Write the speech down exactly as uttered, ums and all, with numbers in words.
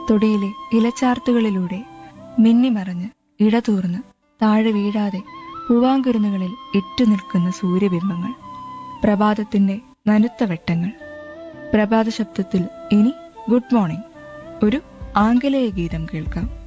തൊടിയിലെ ഇലച്ചാർത്തുകളിലൂടെ മിന്നിമറഞ്ഞ് ഇടതൂർന്ന് താഴെ വീഴാതെ പൂവാങ്കുരുന്നുകളിൽ ഇറ്റുനിൽക്കുന്ന സൂര്യബിംബങ്ങൾ, പ്രഭാതത്തിന്റെ നനുത്ത വെട്ടങ്ങൾ. പ്രഭാത ശബ്ദത്തിൽ ഇനി ഗുഡ് മോർണിംഗ്, ഒരു ആംഗലേയ ഗീതം കേൾക്കാം.